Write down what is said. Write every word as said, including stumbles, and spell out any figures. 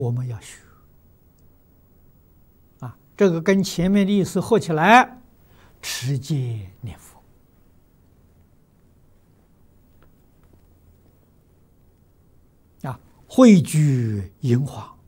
我们要学啊，这个跟前面的意思合起来，持戒念佛啊，汇聚银华。